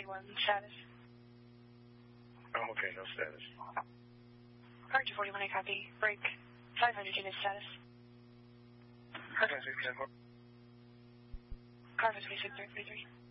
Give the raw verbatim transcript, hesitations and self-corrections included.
forty-one, status. Oh, okay, no status. Car two forty-one, I copy. Break. five hundred unit status. Car five six, ten four. Car five twenty-six, three forty-three.